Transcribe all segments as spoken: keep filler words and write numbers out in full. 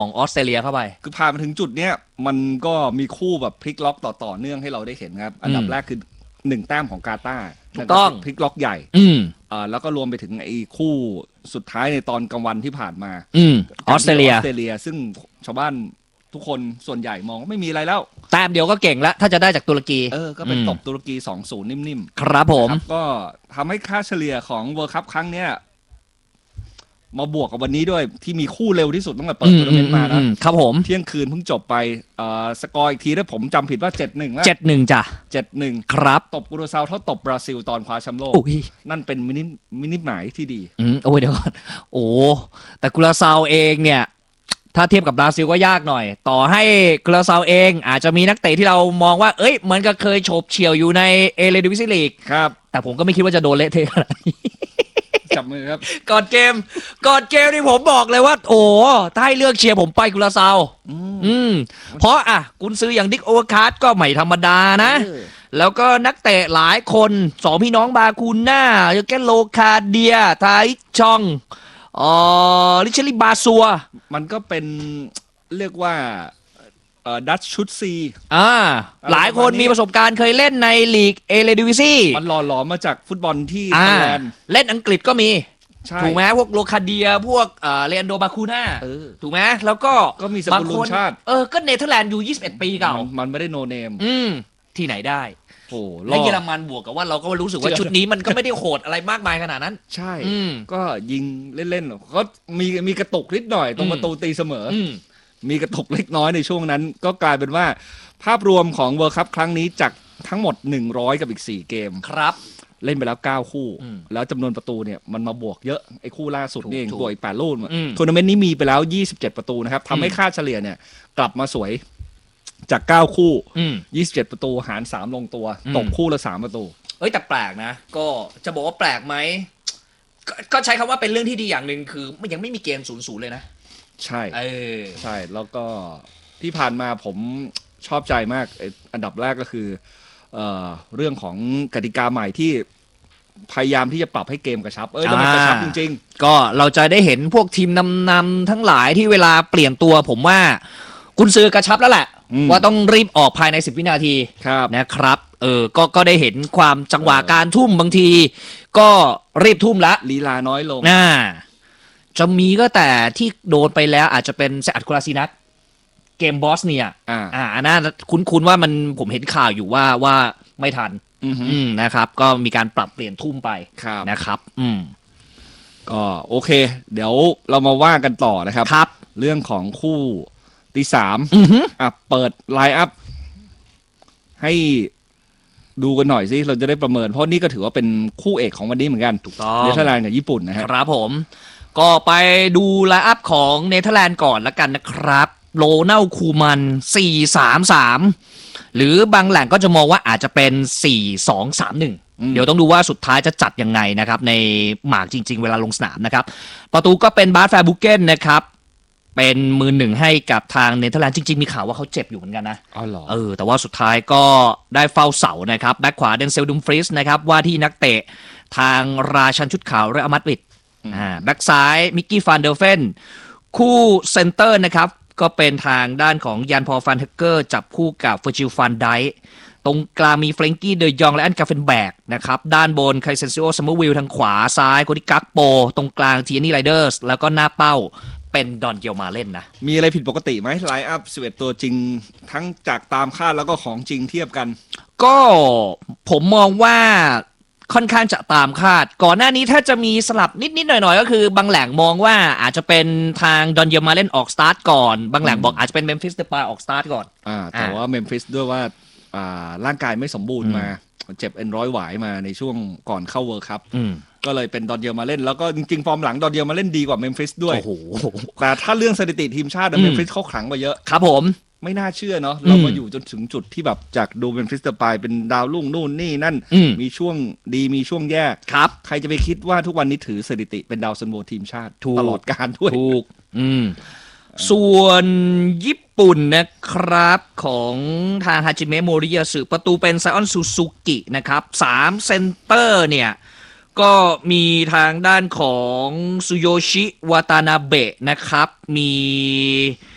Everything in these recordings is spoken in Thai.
ของออสเตรเลียเข้าไปคือผ่านมาถึงจุดเนี้ยมันก็มีคู่แบบพลิกล็อกต่อต่อเนื่องให้เราได้เห็นครับอันดับแรกคือหนึ่งแต้มของกาตาร์ถูกต้องพลิกล็อกใหญ่อืมอ่าแล้วก็รวมไปถึงไอ้คู่สุดท้ายในตอนกลางวันที่ผ่านมาอืมออสเตรเลียออสเตรเลียซึ่งชาวบ้านทุกคนส่วนใหญ่มองไม่มีอะไรแล้วแต้มเดียวก็เก่งแล้วถ้าจะได้จากตุรกีเออก็เป็นตบตุรกี สองศูนย์ นิ่มๆครับผมก็ทำให้ค่าเฉลี่ยของเวิลด์คัพครั้งเนี้ยมาบวกกับวันนี้ด้วยที่มีคู่เร็วที่สุดตั้งแต่เปิดทัวร์นาเมนต์มานะครับผมเที่ยงคืนเพิ่งจบไปเอ่อสกอร์อีกทีถ้าผมจำผิดว่า เจ็ดหนึ่ง แล้วเจ็ดหนึ่ง จ้ะเจ็ดหนึ่งครับตบกุโรซาวเท่าตบบราซิลตอนคว้าแชมป์โลกนั่นเป็นมินิมินิหมายที่ดีอืมโอ้ยเดี๋ยวก่อนโอ้แต่กุโรซาวเองเนี่ยถ้าเทียบกับบราซิลก็ยากหน่อยต่อให้กุโรซาวเองอาจจะมีนักเตะที่เรามองว่าเอ้ยเหมือนกับเคยโฉบเฉี่ยวอยู่ในเอเลดิวิซีลีกครับแต่ผมก็ไม่คิดว่าจะโดนเละเทะขนาดนี้จับมือครับก่อนเกมก่อนเกมนี่ผมบอกเลยว่าโอ้ถ้าให้เลือกเชียร์ผมไปกุลาซาวอืมเพราะอ่ะกุนซืออย่างดิกโอเวอร์คาร์ดก็ไม่ธรรมดานะแล้วก็นักเตะหลายคนสองพี่น้องบาคูน่าเยเกนโลคาเดียไทชองอ๋อลิเชลิบาซัวมันก็เป็นเรียกว่าเอ่อดัชชุดซีอ่าหลายคนมีประสบการณ์เคยเล่นในลีกเอเลดิวิซีมันหล่อหลอมมาจากฟุตบอลที่ไทยแลนด์เล่นอังกฤษก็มีถูกไหมพวกโลคาเดียพวกเอ่อเรอันโดบาคูน่าถูกไหมแล้วก็ก็มีสกุลลุนชาติเออก็เนเธอร์แลนด์อยู่ยี่สิบเอ็ดปีเก่ามันไม่ได้โนเนมอืมที่ไหนได้โอ้และเยอรมันบวกกับว่าเราก็รู้สึกว่าชุดนี้มันก็ไม่ได้โหดอะไรมากมายขนาดนั้นใช่ก็ยิงเล่นๆก็มีมีกระตุกนิดหน่อยตรงประตูตีเสมอมีกระตุกเล็กน้อยในช่วงนั้นก็กลายเป็นว่าภาพรวมของเวิลด์คัพครั้งนี้จากทั้งหมดหนึ่งร้อยกับอีกสี่เกมครับเล่นไปแล้วเก้าคู่แล้วจำนวนประตูเนี่ยมันมาบวกเยอะไอ้คู่ล่าสุดนี่เองบวกอีกแปดลูกทัวร์นาเมนต์นี้มีไปแล้วยี่สิบเจ็ดประตูนะครับทำให้ค่าเฉลี่ยเนี่ยกลับมาสวยจากเก้าคู่ยี่สิบเจ็ดประตูหารสามลงตัวตกคู่ละสามประตูเอ้ยแต่แปลกนะก็จะบอกว่าแปลกไหมก็ใช้คำว่าเป็นเรื่องที่ดีอย่างหนึ่งคือมันยังไม่มีเกมศูนย์ศูนย์เลยนะใช่เออใช่แล้วก็ที่ผ่านมาผมชอบใจมากอันดับแรกก็คือ เอ่อ เรื่องของกติกาใหม่ที่พยายามที่จะปรับให้เกมกระชับเอ้ยแล้วมันกระชับจริงๆก็เราจะได้เห็นพวกทีมนำๆทั้งหลายที่เวลาเปลี่ยนตัวผมว่ากุนซือกระชับแล้วแหละว่าต้องรีบออกภายในสิบวินาทีนะครับเออก็ก็ได้เห็นความจังหวะการทุ่มบางทีก็รีบทุ่มละลีลาน้อยลงน่าจะมีก็แต่ที่โดนไปแล้วอาจจะเป็นเซอัดโคลาซินัสเกมบอสเนี่ยอ่าอ่าน่าคุ้นๆว่ามันผมเห็นข่าวอยู่ว่าว่าไม่ทันอืมนะครับก็มีการปรับเปลี่ยนทุ่มไปนะครับอืมก็โอเคเดี๋ยวเรามาว่ากันต่อนะครับครับเรื่องของคู่ที่สามอ่ะเปิดไลน์อัพให้ดูกันหน่อยสิเราจะได้ประเมินเพราะนี่ก็ถือว่าเป็นคู่เอกของวันนี้เหมือนกันถูกต้องเนเธอร์แลนด์กับญี่ปุ่นนะครับครับผมก็ไปดูไลน์อัพของเนเธอร์แลนด์ก่อนละกันนะครับโรนัลคูมันสี่ สาม สามหรือบางแหล่งก็จะมองว่าอาจจะเป็นสี่ สอง สาม หนึ่งเดี๋ยวต้องดูว่าสุดท้ายจะจัดยังไงนะครับในหมากจริงๆเวลาลงสนามนะครับประตูก็เป็นบาร์แฟร์บุเกนนะครับเป็นมือหนึ่งให้กับทางเนเธอร์แลนด์จริงๆมีข่าวว่าเขาเจ็บอยู่เหมือนกันนะอ๋อเหรอเออแต่ว่าสุดท้ายก็ได้เฝ้าเสานะครับแบ็คขวาเดนเซลดุมฟริสนะครับว่าที่นักเตะทางราชันชุดขาวเรอัลมาดริดอ่าแบ็คซ้ายมิกกี้ฟานเดอร์เฟนคู่เซนเตอร์นะครับก็เป็นทางด้านของยันพอฟันเฮเกอร์จับคู่กับเฟอร์จิลฟันไดตรงกลางมีเฟรนกี้เดยองและอันกาเฟนแบกนะครับด้านบนไคเซนซิโอซัมเมอร์วิลทางขวาซ้ายโคดิกักโปตรงกลางทีนี่ไรเดอร์สแล้วก็หน้าเป้าเป็นดอนเกียวมาเล่นนะมีอะไรผิดปกติไหมไลน์อัพสิบเอ็ดตัวจริงทั้งจากตามคาดแล้วก็ของจริงเทียบกันก็ผมมองว่าค่อนข้างจะตามคาดก่อนหน้านี้ถ้าจะมีสลับนิดๆหน่อยๆก็คือบางแหล่งมองว่าอาจจะเป็นทางดอนเกียวมาเล่นออกสตาร์ทก่อนบางแหล่งบอกอาจจะเป็นเมมฟิสเดปาออกสตาร์ทก่อนอ่าแต่ว่าเมมฟิสด้วยว่าอ่าร่างกายไม่สมบูรณ์มาเจ็บเอ็นร้อยหวายมาในช่วงก่อนเข้าเวิลด์คัพก็เลยเป็นดอนเดียมาเล่นแล้วก็จริงๆฟอร์มหลังดอนเดียมาเล่นดีกว่าเมมฟิสด้วยแต่ถ้าเรื่องสถิติทีมชาติเมมฟิสเขาขลังกว่าเยอะครับผมไม่น่าเชื่อเนาะเรามาอยู่จนถึงจุดที่แบบจากดูเมมฟิสไปเป็นดาวรุ่งนู่นนี่นั่นมีช่วงดีมีช่วงแย่ครับใครจะไปคิดว่าทุกวันนี้ถือสถิติเป็นดาวซันโวทีมชาติตลอดกาลด้วยถูกอืมส่วนญี่ปุ่นนะครับของทางฮาจิเมะโมริยาสึประตูเป็นไซออนซูซูกินะครับสามเซนเตอร์เนี่ยก็มีทางด้านของซุโยชิวาตานาเบะนะครับมี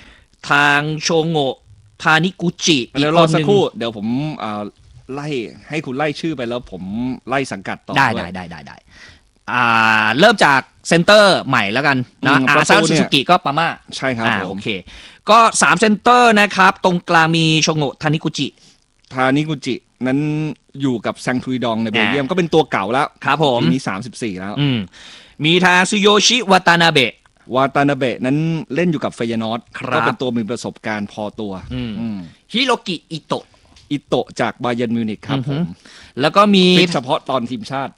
ทางโชโงะทานิกุจิเดี๋ยวรอสักครู่เดี๋ยวผมไล่ให้คุณไล่ชื่อไปแล้วผมไล่สังกัดต่อได้ได้ได้ได้ได้อ่าเริ่มจากเซนเตอร์ใหม่แล้วกันนะอาซาซูซูกิก็ปาม่าใช่ครับผมโอเคก็สามเซนเตอร์นะครับตรงกลางมีโชโงะทานิกุจิทานิกุจินั้นอยู่กับแซงทุยดองในเบลเยียมก็เป็นตัวเก่าแล้วครับผมมีสามสิบสี่แล้วมีทางซูโยชิวาตานาเบะวาตานาเบะนั้นเล่นอยู่กับเฟยนอร์ดก็เป็นตัวมีประสบการณ์พอตัวฮิโรกิอิโตะอิโตะจากบาเยิร์นมิวนิกครับผมแล้วก็มีเฉพาะตอนทีมชาติ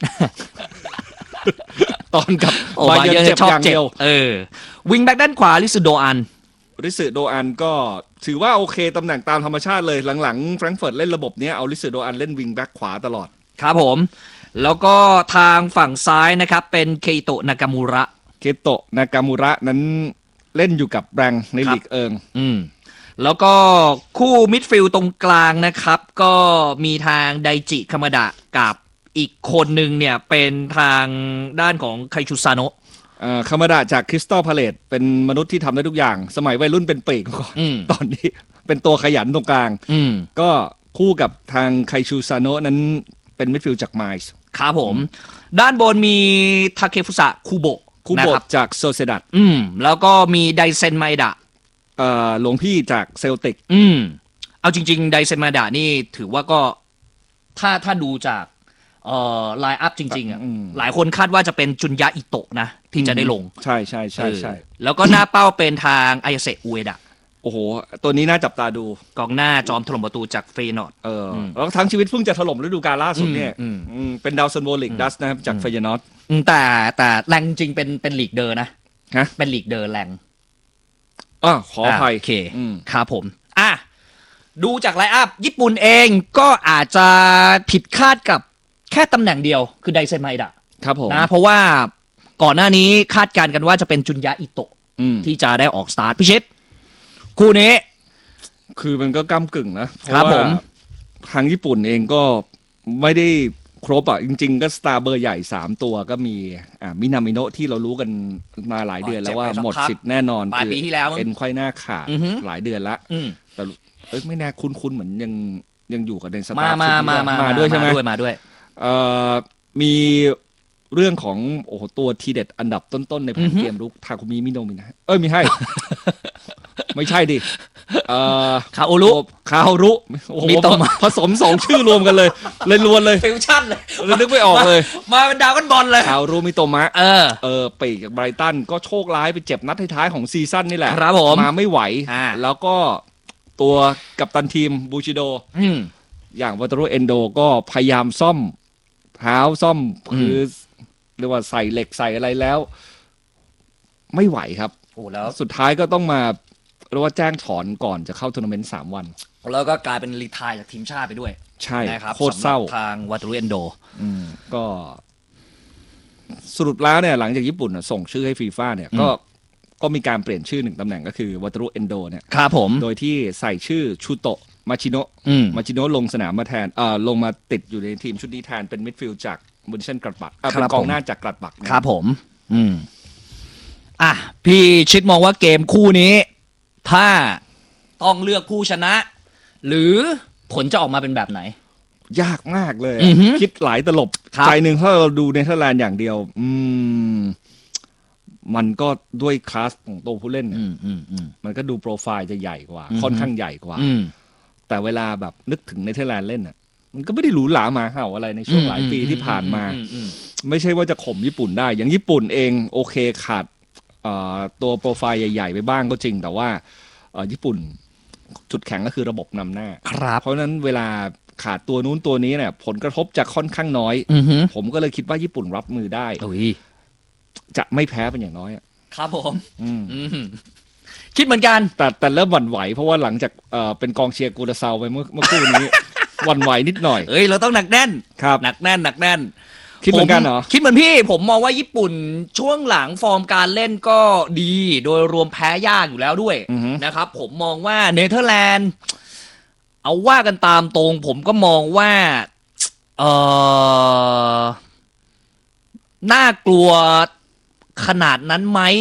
ตอนกับบาเยิร์นเจ็บอย่างเดียวเออวิงแบ็กด้านขวาลิซึโดอันลิซึโดอันก็ถือว่าโอเคตำแหน่งตามธรรมชาติเลยหลังๆแฟรงก์เฟิร์ตเล่นระบบนี้เอาลิซึโดอันเล่นวิงแบ็กขวาตลอดครับผมแล้วก็ทางฝั่งซ้ายนะครับเป็นเคอิโตะนากามูระเคอิโตะนากามูระนั้นเล่นอยู่กับแบงในลีกเอิงอืมแล้วก็คู่มิดฟิลด์ตรงกลางนะครับก็มีทางไดจิคามาดะกับอีกคนหนึ่งเนี่ยเป็นทางด้านของไคชูซาโนะคามาดะจากคริสตัลพาเลตเป็นมนุษย์ที่ทำได้ทุกอย่างสมัยวัยรุ่นเป็นปีกก่อนตอนนี้เป็นตัวขยันตรงกลางก็คู่กับทางไคชูซาโนะนั้นเป็นมิดฟิลด์จากไมซ์ครับผมด้านบนมีทาเคฟุสะคูโบะคูโบะจากโซเซดัตอืมแล้วก็มีไดเซนไมดะเอ่อหลวงพี่จากเซลติกอืมเอาจริงๆไดเซนไมดะนี่ถือว่าก็ถ้าถ้าดูจากเอ่อไลน์อัพจริงๆอ่ะหลายคนคาดว่าจะเป็นจุนยะอิโตะนะที่จะได้ลงใช่ใช่ใช่ใช่แล้วก็หน้าเป้าเป็นทางอายาเซอุเอดะโอ้โหตัวนี้น่าจับตาดูกองหน้าจอมถล่มประตูจากเฟยนอร์ดเออแล้วทั้งชีวิตเพิ่งจะถล่มฤดูกาลล่าสุดเนี่ยเป็นดาวซันโวลิกดัสนะครับจากเฟยนอร์ดแต่แต่แรงจริงเป็นเป็นลีกเดอร์นะฮะเป็นลีกเดอร์แรงอ่ะขออภัยโอเคครับผมอ่ะดูจากไลน์อัพญี่ปุ่นเองก็อาจจะผิดคาดกับแค่ตำแหน่งเดียวคือไดเซนไมดะครับผมนะเพราะว่าก่อนหน้านี้คาดการณ์กันว่าจะเป็นจุนยะอิโตะที่จะได้ออกสตาร์ทพิชิตคู่นี้คือมันก็ก้ำกึ่งนะครับผมทางญี่ปุ่นเองก็ไม่ได้ครบอ่ะจริงๆก็สตาร์เบอร์ใหญ่สามตัวก็มีอ่ามินามิโนะที่เรารู้กันมาหลายเดือนแล้วว่าหมดสิทธิ์แน่นอนคือเอ็นไขว้หน้าขาดหลายเดือนละแต่เอ้ยไม่แน่คุ้นๆเหมือนยังยังอยู่กับในสตาร์มามามามาด้วยใช่ไหมมาด้วยเอ่อมีเรื่องของโอ้โหตัวทีเด็ดอันดับต้นๆในแผนเกมรุกทาคุมิมิโนะมินะเอ้ยไม่ให้ไม่ใช่ดิคาโอรุคาโอรุมีตมผสมสองชื่อรวมกันเลยเลยรวนเลยฟิวชั่นเลยนึกไม่ออกเลยมาเป็นดาวกันบอลเลยคาโอรุมิโตมะเออเออปีกจากไบรตันก็โชคร้ายไปเจ็บนัดท้ายๆของซีซั่นนี่แหละครับผมมาไม่ไหวแล้วก็ตัวกัปตันทีมบูชิโดอย่างวัตโรเอนโดก็พยายามซ่อมเท้าซ่อมคือเรียกว่าใส่เหล็กใส่อะไรแล้วไม่ไหวครับโอ้แล้วสุดท้ายก็ต้องมาเรียกว่าแจ้งถอนก่อนจะเข้าทัวร์นาเมนต์สามวันแล้วก็กลายเป็นรีไทร์จากทีมชาติไปด้วยใช่นะครับโคตรเศร้าทางวัตโรเอนโดก็สรุปแล้วเนี่ยหลังจากญี่ปุ่นส่งชื่อให้ฟีฟ่าเนี่ยก็ก็มีการเปลี่ยนชื่อหนึ่งตำแหน่งก็คือวัตโรเอนโดเนี่ยครับผมโดยที่ใส่ชื่อชูโตะมาชิโนะมาชิโนะลงสนามมาแทนเอ่อลงมาติดอยู่ในทีมชุดนี้แทนเป็นมิดฟิลด์จากบุนเช่นกรัดบักเป็นกองหน้าจากกรัดบักครับผมอืมอ่ะพี่ชิดมองว่าเกมคู่นี้ถ้าต้องเลือกผู้ชนะหรือผลจะออกมาเป็นแบบไหนยากมากเลยคิดหลายตลบใจหนึ่งถ้าเราดูเนเธอร์แลนด์อย่างเดียวอืมมันก็ด้วยคลาสของตัวผู้เล่นมันก็ดูโปรไฟล์จะใหญ่กว่าค่อนข้างใหญ่กว่าแต่เวลาแบบนึกถึงเนเธอร์แลนด์เล่นอ่ะมันก็ไม่ได้หรูหรามาเห่าอะไรในช่วงหลายปีที่ผ่านมาไม่ใช่ว่าจะข่มญี่ปุ่นได้อย่างญี่ปุ่นเองโอเคขาดตัวโปรไฟล์ใหญ่ๆไปบ้างก็จริงแต่ว่าญี่ปุ่นจุดแข็งก็คือระบบนำหน้าเพราะฉะนั้นเวลาขาดตัวนู้นตัวนี้เนี่ยผลกระทบจะค่อนข้างน้อยผมก็เลยคิดว่าญี่ปุ่นรับมือได้จะไม่แพ้เป็นอย่างน้อยครับผมคิดเหมือนกันแต่แต่เริ่มหวั่นไหวเพราะว่าหลังจากเป็นกองเชียร์กูราเซาไปเมื่อเมื่อคู่นี้หวั่นไหวนิดหน่อยเอ้ยเราต้องหนักแน่นครับหนักแน่นหนักแน่นคิดเหมือนกันเหรอคิดเหมือนพี่ผมมองว่าญี่ปุ่นช่วงหลังฟอร์มการเล่นก็ดีโดยรวมแพ้ยากอยู่แล้วด้วยนะครับผมมองว่าเนเธอร์แลนด์เอาว่ากันตามตรงผมก็มองว่าเออน่ากลัวขนาดนั้นไหม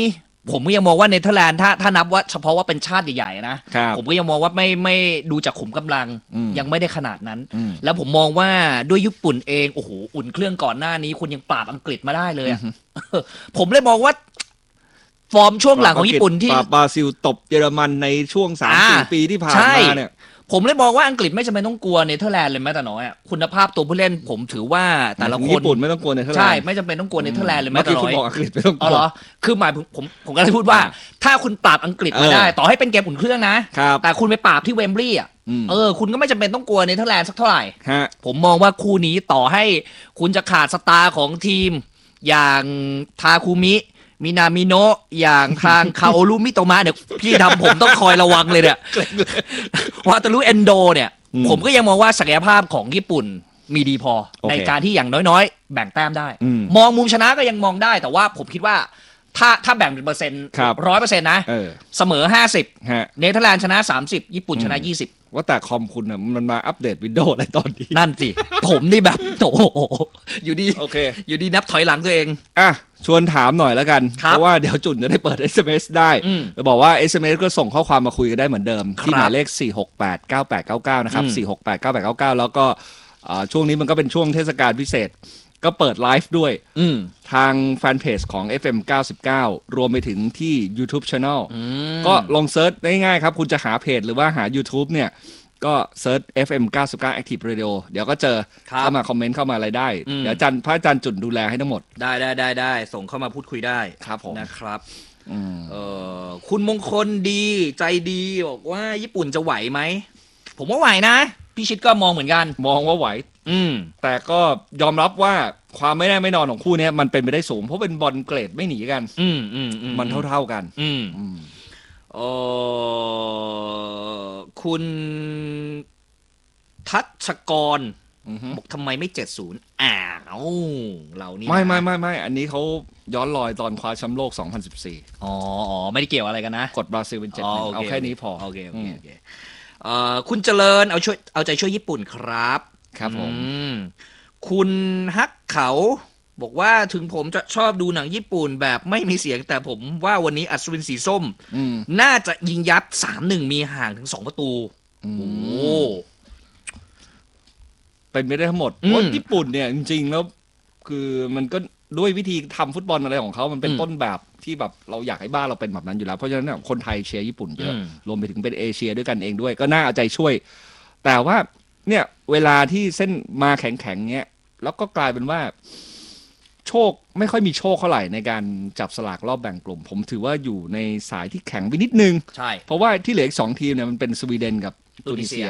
ผมก็ยังมองว่าเนเธอร์แลนด์ถ้าถ้านับว่าเฉพาะว่าเป็นชาติใหญ่ๆนะผมก็ยังมองว่าไม่ไม่ดูจากขุมกำลังยังไม่ได้ขนาดนั้นแล้วผมมองว่าด้วยญี่ปุ่นเองโอ้โหอุ่นเครื่องก่อนหน้านี้คุณยังปราบอังกฤษมาได้เลยผมเลยมองว่าฟอร์มช่วงหลังของญี่ปุ่นที่ปราบบราซิลตบเยอรมันในช่วง สามถึงสี่ ปีที่ผ่านมาเนี่ยผมเลยมองว่าอังกฤษไม่จำเป็นต้องกลัวเนเธอร์แลนด์เลยแม้แต่น้อยอ่ะคุณภาพตัวผู้เล่นผมถือว่าแต่ละคนญี่ปุ่นไม่ต้องกลัวเนเธอร์แลนด์ใช่ไม่จำเป็นต้องกลัวเนเธอร์แลนด์เลยแม้แต่น้อยเมื่อกี้คุณบอกอังกฤษไม่ต้องกลัวเหรอคือหมายผมผมผมก็เลยพูดว่าถ้าคุณปราบอังกฤษมาได้ต่อให้เป็นเกมอุ่นเครื่องนะแต่คุณไปปราบที่เวมบลีย์อ่ะเออคุณก็ไม่จำเป็นต้องกลัวเนเธอร์แลนด์สักเท่าไหร่ผมมองว่าคู่นี้ต่อให้คุณจะขาดสตาร์ของทีมอย่างทาคุมิมินามิโนะอย่างทางคาโอรุมิโตมะเนี่ยพี่ทำผมต้องคอยระวังเลยเนี่ยวาตารุเอนโดเนี่ยผมก็ยังมองว่าศักยภาพของญี่ปุ่นมีดีพอ okay. ในการที่อย่างน้อยๆแบ่งแต้มได้มองมุมชนะก็ยังมองได้แต่ว่าผมคิดว่าถ้าถ้าแบ่งเป็นเปอร์เซ็นต์ร้อยเปอร์เซ็นต์นะเสมอห้าสิบเนเธอร์แลนด์ชนะสามสิบญี่ปุ่นชนะยี่สิบว่าแต่คอมคุณอ่ะมันมาอัปเดตวินโดว์อะไรตอนนี้นั่นสิผมนี่แบบโอ้โหอยู่ดีโอเคอยู่ดีนับถอยหลังตัวเองอ่ะชวนถามหน่อยแล้วกันเพราะว่าเดี๋ยวจุนจะได้เปิด เอส เอ็ม เอส ได้จะบอกว่า เอส เอ็ม เอส ก็ส่งข้อความมาคุยกันได้เหมือนเดิมที่หมายเลขสี่ หก แปด เก้า แปด เก้า เก้านะครับสี่ หก แปด เก้า แปด เก้า เก้าแล้วก็ช่วงนี้มันก็เป็นช่วงเทศกาลพิเศษก็เปิดไลฟ์ด้วยทางแฟนเพจของ เอฟ เอ็ม เก้าสิบเก้ารวมไปถึงที่ YouTube Channel ก็ลองเซิร์ชได้ง่ายครับคุณจะหาเพจหรือว่าหา YouTube เนี่ยก็เซิร์ช เอฟ เอ็ม เก้าสิบเก้า Active Radio เดี๋ยวก็เจอเข้ามาคอมเมนต์เข้ามาอะไรได้เดี๋ยวอาจารย์พระอาจารย์จุนดูแลให้ทั้งหมดได้ได้ได้ได้ส่งเข้ามาพูดคุยได้ครับผมนะครับเออคุณมงคลดีใจดีบอกว่าญี่ปุ่นจะไหวไหมผมว่าไหวนะพี่ชิดก็มองเหมือนกันมองว่าไหวอืมแต่ก็ยอมรับว่าความไม่แน่ไม่นอนของคู่นี้มันเป็นไปได้สูงเพราะเป็นบอลเกรดไม่หนีกันอืมอืมอืมมันเท่าๆกันอืมเออคุณทัชกรบอกทำไมไม่เจ็ดศูนย์อ้าวเรานี่ไม่ไม่ไม่ไม่อันนี้เขาย้อนรอยตอนคว้าแชมป์โลกสองพันสิบสี่อ๋ออ๋อไม่ได้เกี่ยวอะไรกันนะกดบราซิลเป็นเจ็ดเอาแค่นี้พอโอเคโอเคโอเคเอ่อคุณเจริญเอาช่วยเอาใจช่วยญี่ปุ่นครับครับผมคุณฮักเขาบอกว่าถึงผมจะชอบดูหนังญี่ปุ่นแบบไม่มีเสียงแต่ผมว่าวันนี้อัศวินสีส้มน่าจะยิงยัด สามหนึ่ง มีห่างถึงสองประตูโอ้เป็นไม่ได้ทั้งหมดเพราะญี่ปุ่นเนี่ยจริงๆแล้วคือมันก็ด้วยวิธีทำฟุตบอลอะไรของเขามันเป็นต้นแบบที่แบบเราอยากให้บ้านเราเป็นแบบนั้นอยู่แล้วเพราะฉะนั้นคนไทยเชียร์ญี่ปุ่นเยอะรวมไปถึงเป็นเอเชียด้วยกันเองด้วยก็น่าเอาใจช่วยแต่ว่าเนี่ยเวลาที่เส้นมาแข็งๆเนี้ยแล้วก็กลายเป็นว่าโชคไม่ค่อยมีโชคเท่าไหร่ในการจับสลากรอบแบ่งกลุ่มผมถือว่าอยู่ในสายที่แข็งไปนิดนึงใช่เพราะว่าที่เหลืออีกสองทีมเนี่ยมันเป็นสวีเดนกับตุนิเซีย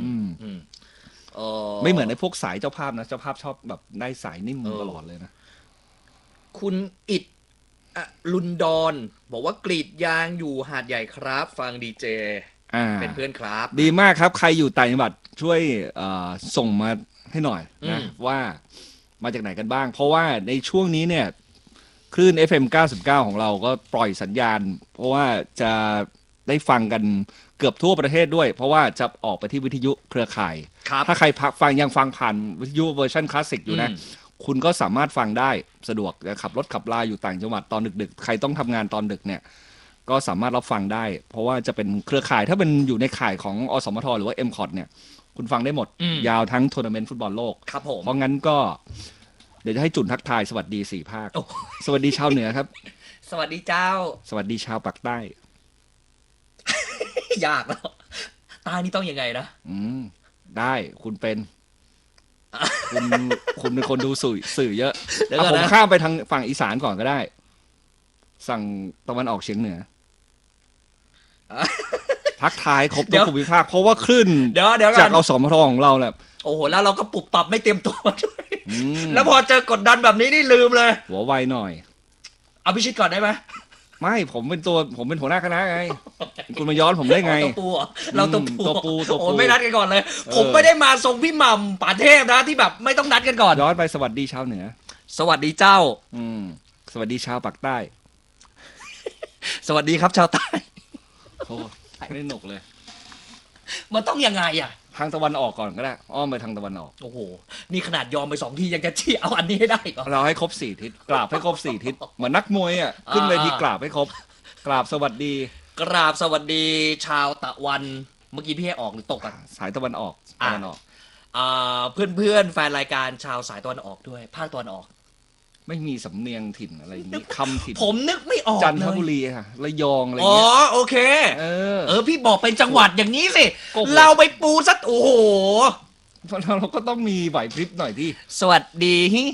ไม่เหมือนในพวกสายเจ้าภาพนะเจ้าภาพชอบแบบได้สายนิ่มตลอดเลยนะคุณอิดลุนดอนบอกว่ากรีดยางอยู่หาดใหญ่ครับฟังดีเจเป็นเพื่อนครับดีมากครับใครอยู่ต่างจังหวัดช่วยส่งมาให้หน่อยนะว่ามาจากไหนกันบ้างเพราะว่าในช่วงนี้เนี่ยคลื่น เอฟ เอ็ม เก้าสิบเก้าของเราก็ปล่อยสัญญาณเพราะว่าจะได้ฟังกันเกือบทั่วประเทศด้วยเพราะว่าจะออกไปที่วิทยุเครือข่ายถ้าใครฟังยังฟังผ่านวิทยุเวอร์ชันคลาสสิกอยู่นะคุณก็สามารถฟังได้สะดวกขับรถขับลาอยู่ต่างจังหวัดตอนดึกๆใครต้องทำงานตอนดึกเนี่ยก็สามารถรับฟังได้เพราะว่าจะเป็นเครือข่ายถ้าเป็นอยู่ในข่ายของอสมทหรือว่า เอ็ม คอท เนี่ยคุณฟังได้หมดยาวทั้งทัวร์นาเมนต์ฟุตบอลโลกครับผมเพราะงั้นก็เดี๋ยวจะให้จุนทักทายสวัสดีสี่ภาคสวัสดีชาวเหนือครับสวัสดีเจ้าสวัสดีชาวปากใต้ยากแล้วใต้นี่ต้องยังไงนะอืมได้คุณเป็นคุณคุณเป็นคนดูสื่อสื่อเยอะเอาผมข้ามไปทางฝั่งอีสานก่อนก็ได้สั่งตะวันออกเฉียงเหนือทักทายครบทุกภูมิภาคเพราะว่าคลื่นจากเอาสมทของเราแหละโอ้โหแล้วเราก็ปรับปรับไม่เตรียมตัวด้วยแล้วพอเจอกดดันแบบนี้นี่ลืมเลยหัวไวหน่อยเอาพิชิตก่อนได้ไหมไม่ผมเป็นตัวผมเป็นหัวหน้าคณะไงคุณมาย้อนผมได้ไงตัวปูเราตัวปูตัวปูตัวปูไม่นัดกันก่อนเลยผมไม่ได้มาทรงพี่หม่ำป่าเทพนะที่แบบไม่ต้องนัดกันก่อนย้อนไปสวัสดีชาวเหนือสวัสดีเจ้าอืมสวัสดีชาวปากใต้สวัสดีครับชาวใต้โอ้ไม่หนุกเลยมันต้องยังไงอ่ะทางตะวันออกก่อนก็ได้อ้อมไปทางตะวันออกโอ้โหนี่ขนาดยอมไปสองทียังจะชี้เอาอันนี้ให้ได้ก่อนเราให้ครบสี่ทิศกราบให้ครบสี่ทิศเหมือนนักมวยอ่ะขึ้นเวทีกราบให้ครบกราบสวัสดีกราบสวัสดีชาวตะวันเมื่อกี้พี่ให้ออกหรือตกอ่ะสายตะวันออกอ่ะตะวันออกอ่าเพื่อนเพื่อนๆแฟนรายการชาวสายตะวันออกด้วยภาคตะวันออกไม่มีสำเนียงถิ่นอะไรอย่างนี้คำถิ่นผมนึกไม่ออกจันทเลยบุรีค่ะระยองอะไรอ๋อเงี้ยโอเคเออเออพี่บอกเป็นจังหวัดอย่างนี้สิโกหกเราไปปูซัดโอ้โหเราก็ต้องมีไหวพริบหน่อยที่สวัสดี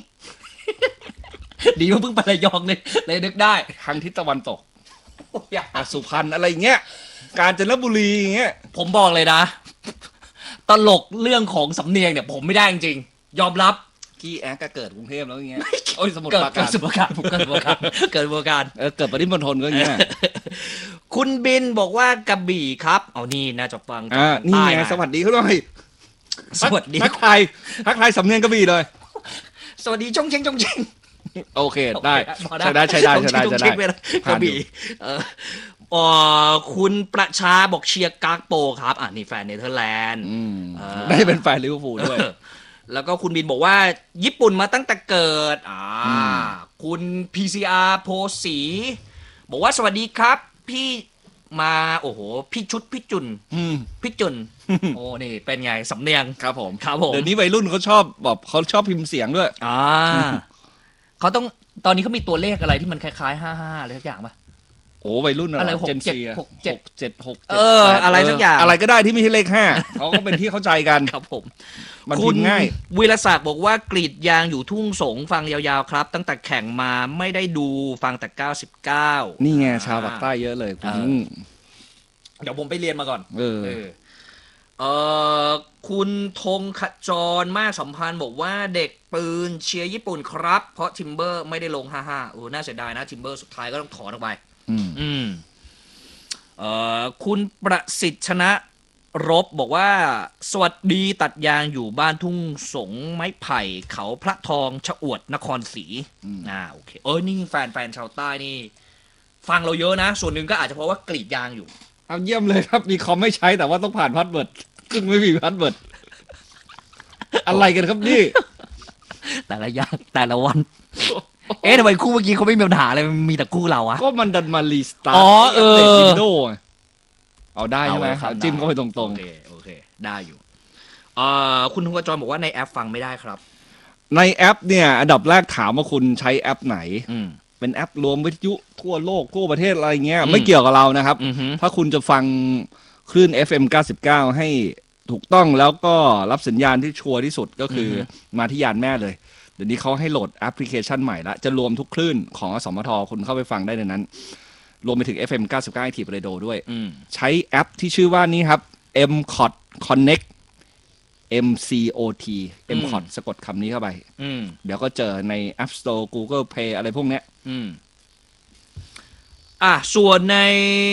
ดีว่าเพิ่งไประยองเลยเลยนึกได้ทางทิศตะวันตกอย่าอ่ะสุพรรณอะไรเงี้ยกาญจนบุรีอย่างเงี้ยผมบอกเลยนะ ตลกเรื่องของสำเนียงเนี่ยผมไม่ได้จริงๆยอมรับกี้แอ๊กก็เกิดกรุงเทพแล้วอย่างเงี้ยโอ้ยสมุทรเกิดปราเกิกาดรสมุทรปราการผมเกิดสมุทรปราการเกิดสมุทรปราการเออเกิดปริมณฑลก็อย่างเงี้ยคุณบินบอกว่ากระบี่ครับเอานี่น่าจะฟังจากอ่าทางนี่ใต้ไงมาสวัสดีเขาหน่อยสวัสดีทักทายทักทายสำเนียงกระบี่เลยสวัสดีชงเชงชงเชงโอเคได้พอใช้ได้ใช้ได้ใช้ได้ชงใช้เชได้งไปแล้วกระบี่เออเอ่อคุณประชาบอกเชียร์กากโปครับอ่านี่แฟนเนเธอร์แลนด์อืมเออได้เป็นแฟนลิเวอร์พูลด้วยเออแล้วก็คุณบินบอกว่าญี่ปุ่นมาตั้งแต่เกิดอ่าอืมคุณ พี ซี อาร์ โพสีบอกว่าสวัสดีครับ พี่มาโอ้โหพี่ชุดพี่จุนอืมพี่จุน โอ้นี่เป็นไงสำเนียงครับผมครับผมเดี๋ยวนี้วัยรุ่นเขาชอบแบบเขาชอบพิมพ์เสียงด้วยอ่าเขาต้องตอนนี้เขามีตัวเลขอะไรที่มันคล้ายๆห้าห้าอะไรสักอย่างป่ะโอ้วัยรุ่นอะไรหกเจนเจ็ดซีหกเจ็ดเจ็ดหกเอออะไรสักอย่างอะไรก็ได้ที่ไม่ใช่เลขห้าเขาก็เป็นที่เข้าใจกันครับผมมันคุพิณมพ์ง่ายวิรศักดิ์บอกว่ากรีดยางอยู่ทุ่งสงฟังยาวๆครับ ตั้งแต่แข่งมาไม่ได้ดูฟังแต่เก้าสิบเก้านี่ไงชาวปากใต้เยอะเลยคุณเออ เดี๋ยวผมไปเรียนมาก่อนเออเออเออคุณธงขจรมากสัมพันธ์บอกว่าเด็กปืนเชียร์ญี่ปุ่นครับ เพราะทิมเบอร์ไม่ได้ลง ห้าห้าโอ้น่าเสียดายนะทิมเบอร์สุดท้ายก็ต้องถอนออกไปอืมอืมเอ่อคุณประสิทธิ์ชนะรบบอกว่า สวัสดีตัดยางอยู่บ้านทุ่งสงไม้ไผ่เขาพระทองชะอวดนครศรีอืมอ่าโอเคเออนี่แฟนแฟนชาวใต้นี่ ฟังเราเยอะนะ ส่วนหนึ่งก็อาจจะเพราะว่ากรีดยางอยู่เอาเยี่ยมเลยครับมีคอมไม่ใช้แต่ว่าต้องผ่านพาสเวิร์ดซึ่งไม่มีพาสเวิร์ดอะไรกันครับนี่แต่ละอย่างแต่ละวัน เอ๊ะทำไมคู่เมื่อกี้เขาไม่มีปัญหาเลยมันมีแต่คู่เราอะก็มันดันมารีสตาร์อ๋อเออปดวินโดว์เอาได้ใช่ไหมเอาครับเอาจิ้มเข้าไปตรงโอเคโอเค ได้อยู่เอ่อคุณธงกจรบอกว่าในแอปฟังไม่ได้ครับๆในแอปเนี่ยอันดับแรกถามว่าคุณใช้แอปไหนอืมเป็นแอปรวมวิทยุทั่วโลกทั่วประเทศอะไรเงี้ยอืมไม่เกี่ยวกับเรานะครับอือฮึถ้าคุณจะฟังคลื่น เอฟ เอ็ม เก้าสิบเก้า ให้ถูกต้องแล้วก็รับสัญญาณที่ชัวร์ที่สุดก็คืออมาที่ยานแม่เลย เดี๋ยวนี้เขาให้โหลดแอปพลิเคชันใหม่ละจะรวมทุกคลื่นของอสมทคุณเข้าไปฟังได้ในนั้น รวมไปถึง เอฟ เอ็ม เก้าสิบเก้า Active Radio ด้วยอืมใช้แอปที่ชื่อว่านี้ครับ เอ็ม ซี โอ ที Connect เอ็ม ซี โอ ที เอ็ม ซี โอ ที สะกดคำนี้เข้าไปอืมเดี๋ยวก็เจอใน App Store Google Play อะไรพวกเนี้ยอืมอ่ะส่วนใน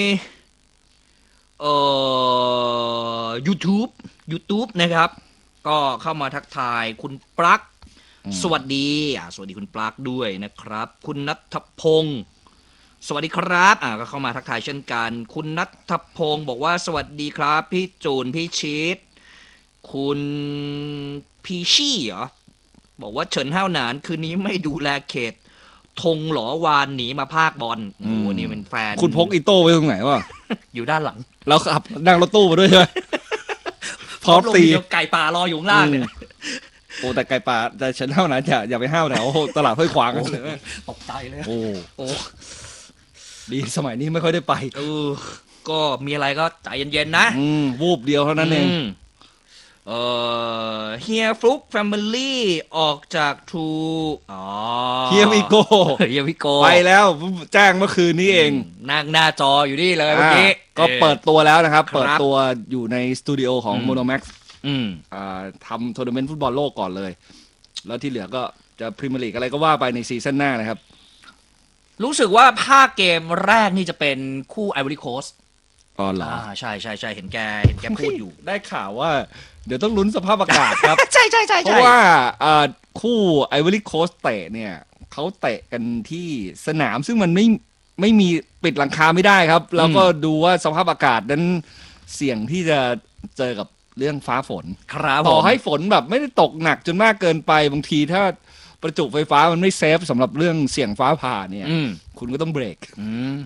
เอ่อ YouTube YouTube นะครับ ก็เข้ามาทักทายคุณปลั๊กอืมสวัสดีอ่ะสวัสดีคุณปลั๊กด้วยนะครับ คุณนัทพงศ์สวัสดีครับอ่ะก็เข้ามาทักทายเช่นกัน คุณนัทพงศ์บอกว่าสวัสดีครับ พี่จูนพี่ชีตคุณพีชี่เหรอบอกว่าเฉินห้าวหนานคืนนี้ไม่ดูแลเขตธงหลอวานหนีมาภาคบอลโอ้โหอืมนี่เป็นแฟนคุณพกอีโต้ไว้ตรงไหนวะอยู่ด้านหลังแล้วขับนั่งรถตู้มาด้วยใช่ไหมพร้อมลงตีเดียวไก่ป่ารออยู่ข้างล่างเนี่ยโอ้แต่ไก่ป่าแต่ฉันห้าวนะอย่าอย่าไปห้าวแถวตลาดห้วยขวางโอ้กันเลยตกใจเลยโอ้โอ้ดีสมัยนี้ไม่ค่อยได้ไปเออก็มีอะไรก็ใจเย็นๆนะอืมวูบเดียวเท่านั้นเองมเอ่อเฮียฟลุกแฟมิลี่ออกจากทูอ๋อเฮียวิโก้เฮียวิโกไปแล้วแจ้งเมื่อคืนนี้เองนั่งหน้าจออยู่นี่เลยเมื่อกี้อ่าก็เปิดตัวแล้วนะครับครับเปิดตัวอยู่ในสตูดิโอของอืมโมโนแม็กซ์อืมทำทัวร์นาเมนต์ฟุตบอลโลกก่อนเลย แล้วที่เหลือก็จะพรีเมียร์ลีกอะไรก็ว่าไปในซีซั่นหน้านะครับรู้สึกว่าภาคเกมแรกนี่จะเป็นคู่ไอวอรี่โคสต์อ๋อเหรออ่าใช่ใช่ใช่เห็นแกเห็นแกพูดอยู่ได้ข่าวว่า เดี๋ยวต้องลุ้นสภาพอากาศครับใช่ใช่ใช่เพใช่ราะว่าอ่าคู่ไอวอรี่โคสเตะเนี่ยเขาเตะกันที่สนามซึ่งมันไม่ไม่มีปิดหลังคาไม่ได้ครับ แล้วก็ดูว่าสภาพอากาศนั้นเสี่ยงที่จะเจอกับเรื่องฟ้าฝนครับต่อผมให้ฝนแบบไม่ได้ตกหนักจนมากเกินไปบางทีถ้าประจุไฟฟ้ามันไม่เซฟสำหรับเรื่องเสี่ยงฟ้าผ่าเนี่ยอืมคุณก็ต้องเบรกอืมกัก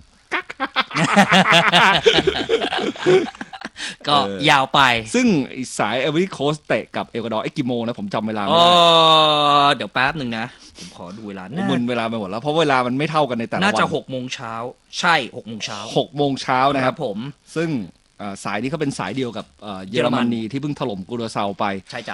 ก็ยาวไปซึ่งสายเอเวอร์โคสเตะกับเอกวาดอร์ไอ้กี่โมงนะผมจำเวลาไม่ได้เดี๋ยวแป๊บหนึ่งนะผมขอดูเวลามึนเวลาไปหมดแล้วเพราะเวลามันไม่เท่ากันในแต่ละวันน่าจะหกโมงเช้าใช่หกโมงเช้าหกโมงเช้านะครับผมซึ่งสายนี้เขาเป็นสายเดียวกับเยอรมนีที่เพิ่งถล่มกุราเซาไปใช่จ้ะ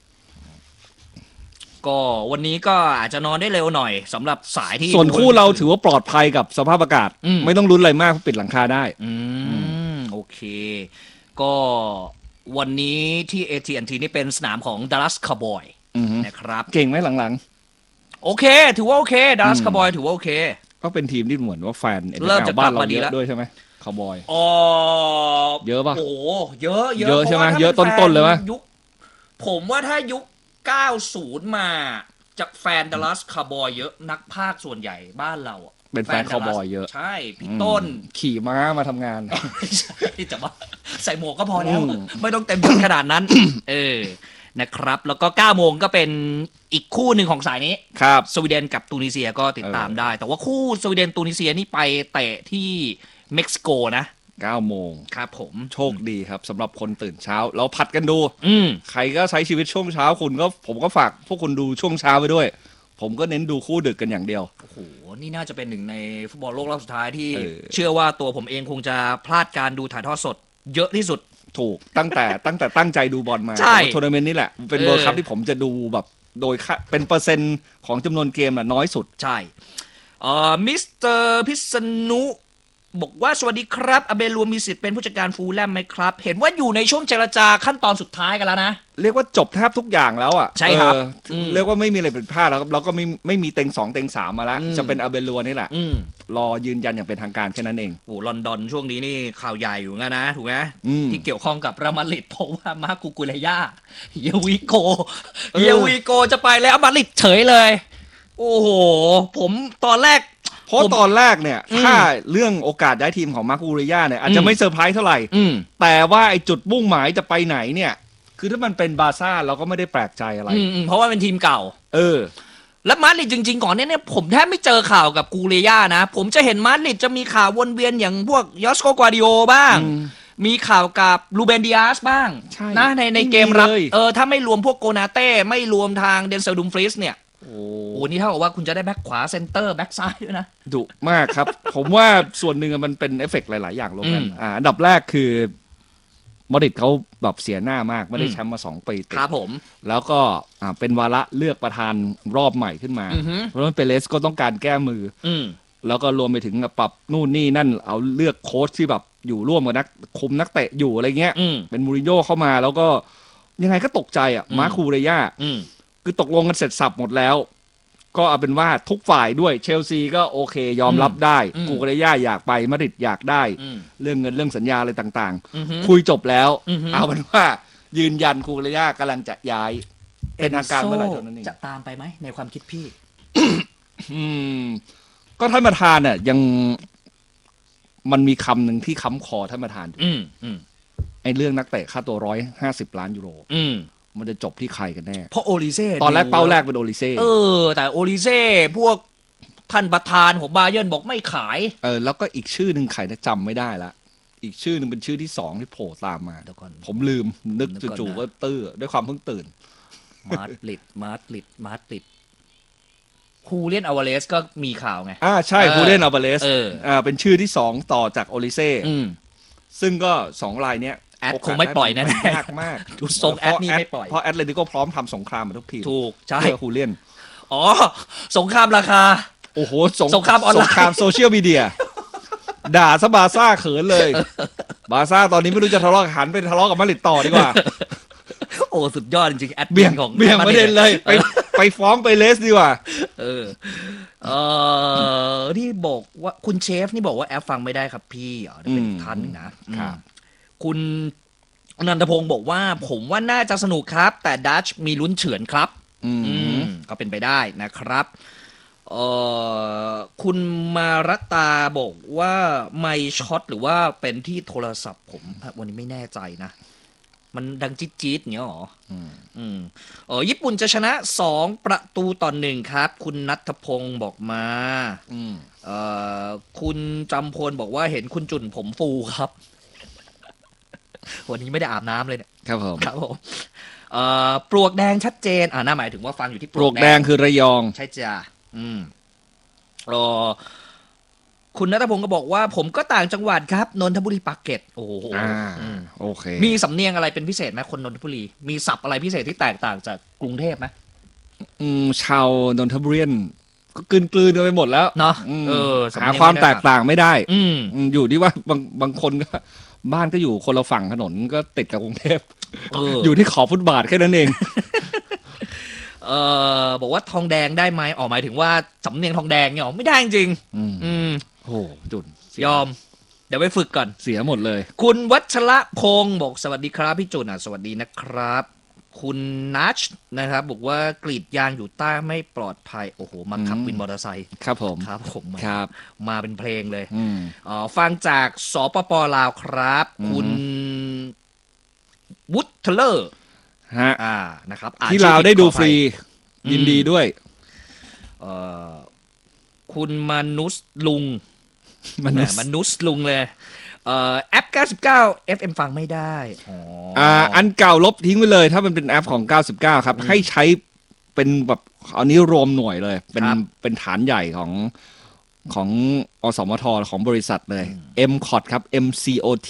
ก็วันนี้ก็อาจจะนอนได้เร็วหน่อยสำหรับสายที่ส่วนคู่เราถือว่าปลอดภัยกับสภาพอากาศไม่ต้องลุ้นอะไรมากปิดหลังคาได้อืมโอเคก็วันนี้ที่ เอ ที แอนด์ ที นี่เป็นสนามของ Dallas Cowboy นะครับเก่งไหมหลังๆโอเคถือว่าโอเค Dallas Cowboy ถือว่าโอเคก็เป็นทีมที่เหมือนว่าแฟนเริ่มจะบ้านเราเยอะด้วยใช่ไหมคาวบอยอ๋อเยอะป่ะโอ้เยอะเยอะใช่ไหมเยอะต้นๆเลยป่ะยุคผมว่าถ้ายุคเก้าสิบมาจากแฟน Dallas Cowboy เยอะนักพากย์ส่วนใหญ่บ้านเราเป็นแฟนคาวบอยเยอะใช่พี่ต้นขี่ม้ามาทำงานที่จะมาใส่หมวกก็พอแล้วไม่ต้องเต็มขนาดนั้นเออนะครับแล้วก็เก้าโมงก็เป็นอีกคู่หนึ่งของสายนี้ครับสวีเดนกับตูนิเซียก็ติดตามได้แต่ว่าคู่สวีเดนตูนิเซียนี่ไปเตะที่เม็กซิโกนะเก้าโมงครับผมโชคดีครับสำหรับคนตื่นเช้าเราผัดกันดูอืใครก็ใช้ชีวิตช่วงเช้าคุณก็ผมก็ฝากพวกคุณดูช่วงเช้าไปด้วยผมก็เน้นดูคู่ดึกกันอย่างเดียวโอ้โหนี่น่าจะเป็นหนึ่งในฟุตบอลโลกรอบสุดท้ายที่เชื่อว่าตัวผมเองคงจะพลาดการดูถ่ายทอดสดเยอะที่สุดถูกตั้งแต่ตั้งแต่ตั้งใจดูบอลมาทัวร์นาเมนต์นี่แหละเป็นเวิลด์คัพที่ผมจะดูแบบโดยเป็นเปอร์เซ็นต์ของจำนวนเกมน่ะน้อยสุดใช่เอ่อมิสเตอร์พิษณุบอกว่าสวัสดีครับอเบลัวมีสิทธิ์เป็นผู้จัดการฟูลแลมไหมครับเห็นว่าอยู่ในช่วงเจรจาขั้นตอนสุดท้ายกันแล้วนะเรียกว่าจบแทบทุกอย่างแล้วอ่ะใช่ครับเรียกว่าไม่มีอะไรผิดพลาดแล้วครับเราก็ไม่ไม่มีเต็งสองเต็งสามมาแล้วจะเป็นอเบลัวนี่แหละรอยืนยันอย่างเป็นทางการแค่นั้นเองโอ้ลอนดอนช่วงนี้นี่ข่าวใหญ่อยู่งั้นนะถูกไหมที่เกี่ยวข้องกับเรอัลมาดริดเพราะว่ามากูกุเลย่าเยวิโกเยวิโกจะไปแล้วมาดริดเฉยเลยโอ้โหผมตอนแรกเพราะตอนแรกเนี่ยถ้าเรื่องโอกาสย้ายทีมของมาร์คูเรียเนี่ยอาจจะไม่เซอร์ไพรส์เท่าไหร่แต่ว่าไอ้จุดมุ่งหมายจะไปไหนเนี่ยคือถ้ามันเป็นบาร์ซ่าเราก็ไม่ได้แปลกใจอะไรเพราะว่าเป็นทีมเก่าเออแล้วมาดริดจริงๆก่อนเนี่ยผมแทบไม่เจอข่าวกับกูเรียนะผมจะเห็นมาดริดจะมีข่าววนเวียนอย่างพวกยอสโกกวาดิโอบ้างมีข่าวกับลูเบนดิอาสบ้างนะในในเกมรับเออถ้าไม่รวมพวกโกนาเต้ไม่รวมทางเดนเซลดุมฟรีสเนี่ยโอ้โหนี่เท่ากับว่าคุณจะได้แบ็คขวาเซนเตอร์แบ็คซ้ายด้วยนะดุมากครับ ผมว่าส่วนหนึ่งมันเป็นเอฟเฟกต์หลายๆอย่างรวมกันอ่าอันดับแรกคือมาดริดเขาแบบเสียหน้ามากไม่ได้แชมป์มาสองปีติดครับผมแล้วก็อ่าเป็นวาระเลือกประธานรอบใหม่ขึ้นมาเพราะฉะนั้นเปเรสก็ต้องการแก้มือแล้วก็รวมไปถึงปรับนู่นนี่นั่นเอาเลือกโค้ชที่แบบอยู่ร่วมกับนักคุมนักเตะอยู่อะไรเงี้ยเป็นมูรินโญ่เข้ามาแล้วก็ยังไงก็ตกใจอ่ะมาร์คูเรย่าคือตกลงกันเสร็จสับหมดแล้วก็เอาเป็นว่าทุกฝ่ายด้วยเชลซีก็โอเคยอมรับได้กูก็ได้ย่าอยากไปมาดริดอยากได้เรื่องเงินเรื่องสัญญาอะไรต่างๆคุยจบแล้วเอาเป็นว่ายืนยันกูก็ได้ย่ากำลังจะย้ายเป็นทางการเมื่อไหร่เท่านั้นเองจะตามไปไหมในความคิดพี่ก็ท่านประธานเนี่ยยังมันมีคำหนึ่งที่ค้ำคอท่านประธานไอ้เรื่องนักเตะค่าตัวร้อยห้าสิบล้านยูโรมันจะจบที่ใครกันแน่เพราะโอลิเซ่ตอนแรกเป้าแรกเป็นโอลิเซ่เออแต่โอลิเซ่พวกท่านประธานของบาเยิร์นบอกไม่ขายเออแล้วก็อีกชื่อหนึ่งใครนะจำไม่ได้ละอีกชื่อหนึ่งเป็นชื่อที่สองที่โผล่ตามมาผมลืมนึกจู่ๆก็ตื้อด้วยความเพิ่งตื่นมาดริดมาดริดมาดริดฮูเลียนอัลวาเรสก็มีข่าวไงอ่าใช่ฮูเลียนอัลวาเรสอ่าเป็นชื่อที่สองต่อจากโอลิเซ่ซึ่งก็สองรายเนี้ยแอดคงไม่ปล่อยแน่ยากมากดูทรงแอดนี่ไม่ปล่อยเพราะแอดเลติโกพร้อมทำสงครามมาทุกทีถูกใช่เพื่อฮูเลียนอ๋อสงครามราคาโอ้โหสงครามออนไลน์สงครามโซเชียลมีเดียด่าซะบาซ่าเขินเลยบาซ่าตอนนี้ไม่รู้จะทะเลาะหันไปทะเลาะกับมาดริดต่อดีกว่าโอ้สุดยอดจริงๆแอดเบี่ยงของเบี่ยงประเด็นเลยไปไปฟ้องไปเลสดีกว่าเออเออที่บอกว่าคุณเชฟนี่บอกว่าแอปฟังไม่ได้ครับพี่อ๋อเป็นท่านนะครับคุณอนันทพงศ์บอกว่าผมว่าน่าจะสนุกครับแต่ดัชมีลุ้นเฉือนครับอืมก็เป็นไปได้นะครับเอ่อคุณมารตาบอกว่าไมค์ช็อตหรือว่าเป็นที่โทรศัพท์ผมวันนี้ไม่แน่ใจนะมันดังจี๊ดจี๊ดอย่างเงี้ยหรออืมอืมเออญี่ปุ่นจะชนะสองประตูต่อหนึ่งครับ คุณนัทพงศ์บอกมาอืมเอ่อคุณจำพลบอกว่าเห็นคุณจุนผมฟูครับ วันนี้ไม่ได้อาบน้ำเลยเนี่ยครับผมครับผมเอ่อปลวกแดงชัดเจนอ่าน่าหมายถึงว่าฟังอยู่ที่ปลวกแดงคือระยองใช่จ้ะอืมเออคุณนัทพงศ์ก็บอกว่าผมก็ต่างจังหวัดครับนนทบุรีปากเกร็ดโอ้โหอ่าอืมโอเคมีสำเนียงอะไรเป็นพิเศษไหมคนนนทบุรี มีศัพท์อะไรพิเศษที่แตกต่างจากกรุงเทพไหมอืมชาวนนทบุรีก็กลืนกลืนกันไปหมดแล้วเนาะอืมเออสำหาเนียงความไได้แตกต่างไม่ได้อืมอืมอยู่ที่ว่าบางบางคนก็ บ้านก็อยู่คนละฝั่งถนนก็ติดกับกรุงเทพเอออยู่ที่ขอบฟุตบาทแค่นั้นเองเออบอกว่าทองแดงได้ไหมอ๋อหมายถึงว่าสำเนียงทองแดงเนี่ยหรอไม่ได้จริงอืมอืมโอ้โหจุนเสียอม เดี๋ยวไปฝึกก่อนเสียหมดเลยคุณวัชระพงศ์บอกสวัสดีครับพี่จุนอ่ะสวัสดีนะครับ คุณนัชนะครับ บอกว่ากรีดยางอยู่ใต้ไม่ปลอดภัย โอ้โห มาขับอืมวินมอเตอร์ไซค์ครับผมครับผมมาครับมาเป็นเพลงเลยอืมอ๋อฟังจากสปปลาวครับอือฮึคุณวุฒเลอร์ฮะอ่านะครับอ่นที่ชื่อเราผิได้ดูขออฟภัรียยินดีด้วยเอ่อคุณมนุษย์ลุงมันแหมมนุษย์ลุงเลยเอ่อแอป เก้าสิบเก้า เอฟ เอ็ม ฟังไม่ได้อ๋อออ่าอันเก่าลบทิ้งไปเลย ถ้ามันเป็นแอปของ เก้าสิบเก้า ครับ ให้ใช้เป็นแบบอันนี้รวมหน่วยเลย เป็นครับเป็นฐานใหญ่ของของอสมทของบริษัทเลย M C O T ครับ M C O T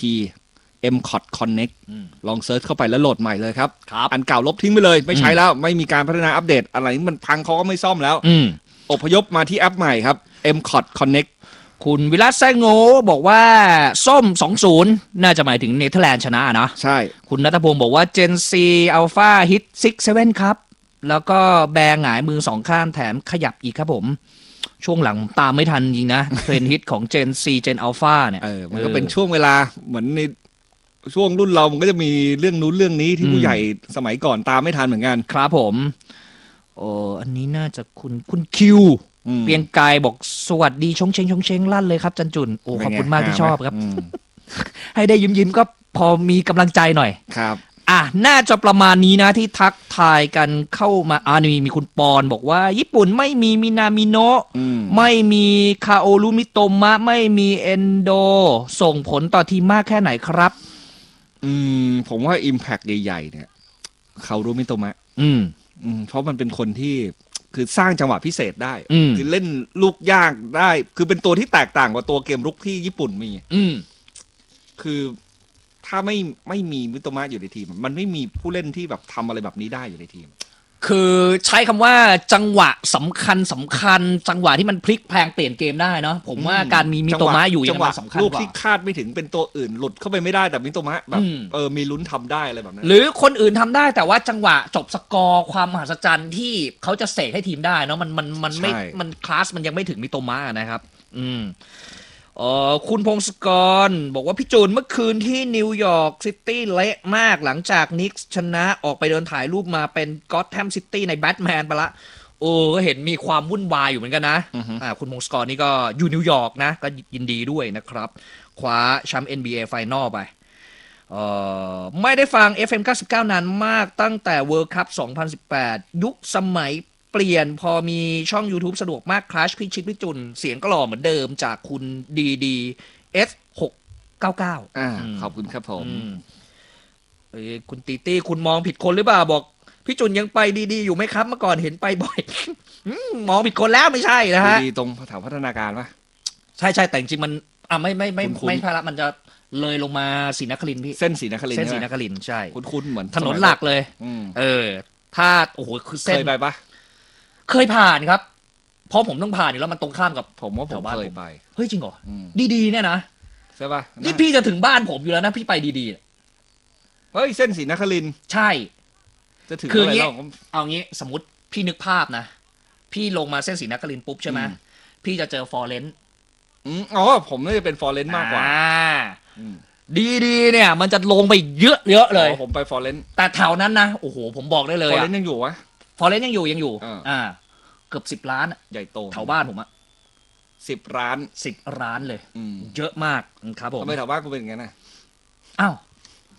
M C O T Connect อืมลองเซิร์ชเข้าไปแล้วโหลดใหม่เลยครับครับอันเก่าลบทิ้งไปเลย ไม่ใช้แล้ว ไม่มีการพัฒนาอัปเดตอะไรมันพังเขาก็ไม่ซ่อมแล้วอืมอพยพมาที่แอปใหม่ครับ M C O T Connect คุณวิรัตแซงโงบอกว่าส้ม สองศูนย์ น่าจะหมายถึงเนเธอร์แลนด์ชนะนะใช่คุณนัทพงศ์บอกว่า Gen C Alpha Hit ซิก เซเว่น ครับ แล้วก็แบงหงายมือสองข้างแถมขยับอีกครับผม ช่วงหลังตามไม่ทันจริงนะ เทรนด์ฮิตของ Gen C Gen Alpha เนี่ยเออ มันก็เป็นช่วงเวลาเหมือนในช่วงรุ่นเรา มันก็จะมีเรื่องนู้นเรื่องนี้ที่ผู้ใหญ่สมัยก่อนตามไม่ทันเหมือนกันครับผมโอ้อันนี้น่าจะคุณคุณคิวอืมเปียงกายบอกสวัสดีชงเชงชงเชงลั่นเลยครับจันจุนโอ้ขอบคุณมากที่ชอบครับอืมให้ได้ยิ้มยิ้มๆก็พอมีกำลังใจหน่อยครับอ่ะ น่าจะประมาณนี้นะที่ทักทายกันเข้ามาอ่านี่มีคุณปอนบอกว่า ญี่ปุ่นไม่มีมินามิโนะอืมไม่มีคาโอรุมิโตมะ ไม่มีเอนโด ส่งผลต่อทีมมากแค่ไหนครับอืม ผมว่า Impact ใหญ่ๆเนี่ย เขารู้มิโตมะอืมอืม เพราะมันเป็นคนที่คือสร้างจังหวะพิเศษได้อืมคือเล่นลูกยากได้ คือเป็นตัวที่แตกต่างกว่าตัวเกมรุกที่ญี่ปุ่นมีอืมคือถ้าไม่ไม่มีมิโตมะอยู่ในทีม มันไม่มีผู้เล่นที่แบบทำอะไรแบบนี้ได้อยู่ในทีมคือใช้คำว่าจังหวะสำคัญสำคัญ จังหวะที่มันพลิกแพลงเปลี่ยนเกมได้เนาะผมว่าการมีมิโตมะอยู่จัยังหวะไงสำคัญลูกกว่าที่คาดไม่ถึงเป็นตัวอื่นหลุดเข้าไปไม่ได้แต่มิโตมะแบบอืมเออมีลุ้นทำได้อะไรแบบนั้นหรือคนอื่นทำได้แต่ว่าจังหวะจบสกอร์ความมหัศจรรย์ที่เขาจะเสกให้ทีมได้เนาะมันมันมันไม่ใช่มันคลาสมันยังไม่ถึงมิโตมะนะครับ อืมเออคุณพงศกรบอกว่าพี่จูนเมื่อคืนที่นิวยอร์กซิตี้เละมากหลังจากนิกส์ชนะออกไปเดินถ่ายรูปมาเป็นก็อตแฮมซิตี้ในแบทแมนไปละโอ้ก็เห็นมีความวุ่นวายอยู่เหมือนกันนะอือฮึอ่าคุณพงศกรนี่ก็อยู่นิวยอร์กนะ ก็ยินดีด้วยนะครับ คว้าแชมป์ เอ็น บี เอ Final ไป เอ่อไม่ได้ฟัง เอฟ เอ็ม เก้าสิบเก้า นานมากตั้งแต่ World Cup สองพันสิบแปด ยุคสมัยเปลี่ยนพอมีช่อง YouTube สะดวกมากคลาชพี่ชิดพี่จุน เสียงก็หล่อเหมือนเดิมจากคุณดีดี เอส หกเก้าเก้าอ่าอืมขอบคุณครับผมอืมเอ้ยคุณตีตี้คุณมองผิดคนหรือเปล่าบอก พี่จุนยังไปดีๆ อยู่ไหมครับเมื่อก่อนเห็นไปบ่อย อืมมองผิดคนแล้วไม่ใช่นะฮะดีตรงแถวพัฒนาการปะใช่ใช่แต่จริงๆมันอ่ะไม่ไม่ไม่คุ้นๆไม่พลาดมันจะเลยลงมาศรีนครินทร์พี่เส้นสีนครินทเส้นร์ศรีใช่นไหมครินทร์ใช่คุ้นๆเหมือนถนนหลักเลยอืมเออ ถ้าโอ้โหคือเคเส้นยไปปะเคยผ่านครับ เพราะผมต้องผ่านอยู่แล้วมันตรงข้ามกับผมว่าผแถมวบ้านเคผยมไปเฮ้ยจริงเหรออืมดีๆเนี่ยนะใช่ปะนี่พี่จะถึงบ้านผมอยู่แล้วนะพี่ไปดีๆเฮ้ยเส้นสีนครินทร์ใช่จะถึงคืออะไรอย่างงี้แล้วผมเอางี้สมมติพี่นึกภาพนะ พี่ลงมาเส้นศรีนครินทร์ปุ๊บใช่ไหมอืมพี่จะเจอฟอร์เรนซ์อืมอ๋อผมน่าจะเป็นฟอร์เรนต์มากกว่าอ่อืมดีๆเนี่ย มันจะลงไปเยอะเยอะๆเลยอ๋อผมไปฟอร์เรนต์แต่แถวนั้นนะโอ้โหผมบอกได้เลฟยอร์อะเรนต์ยังอยู่วะฟอร์เรนซ์ยังอยู่ยังอยู่อ่าอ่า เกือบสิบล้านอะใหญ่โตแถวบ้านผมอะสิบร้านสิบล้านเลยอืมเยอะมากครับผมทำไมแถวบ้านกูเป็นอย่างนั้นน่ะอ้าว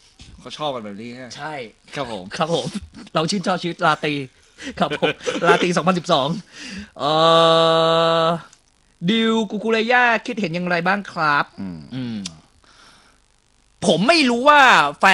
เขาชอบกันแบบนี้ฮะใช่ครับผมครับผม เราชื่นชอบชีวิตราตรีครับผม ราตรีสองพันสิบสองเอ่อดิวกูกูเรย่าคิดเห็นอย่างไรบ้างครับอืมอืม ผมไม่รู้ว่าแฟ